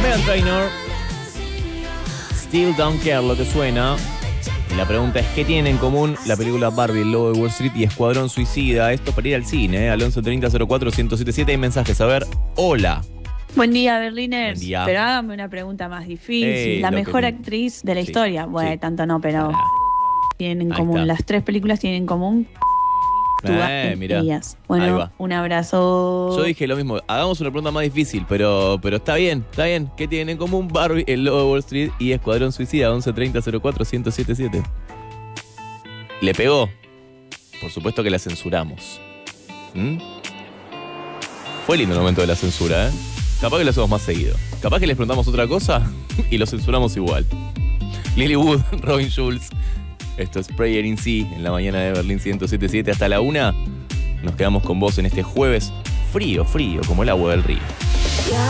Meghan Trainor, Still Don't Care, lo que suena. Y la pregunta es, ¿qué tienen en común la película Barbie, El Lobo de Wall Street y Escuadrón Suicida? Esto para ir al cine, al 1130-04-1077. Hay mensajes. A ver, hola. Buen día, Berliner. Buen día. Pero hágame una pregunta más difícil. La mejor actriz de la historia. Bueno, tanto no, pero tienen en común. Las tres películas tienen en común. Mirá. Bueno, un abrazo. Yo dije lo mismo. Hagamos una pregunta más difícil, pero está bien, está bien. ¿Qué tienen en común Barbie, El Lobo de Wall Street y Escuadrón Suicida? 1130-04-1077. ¿Le pegó? Por supuesto que la censuramos. Fue lindo el momento de la censura, ¿eh? Capaz que lo hacemos más seguido. Capaz que les preguntamos otra cosa y lo censuramos igual. Lily Wood, Robin Schulz. Esto es Prayer in Sea en la mañana de Berlín 107.7 hasta la 1. Nos quedamos con vos en este jueves frío, como el agua del río.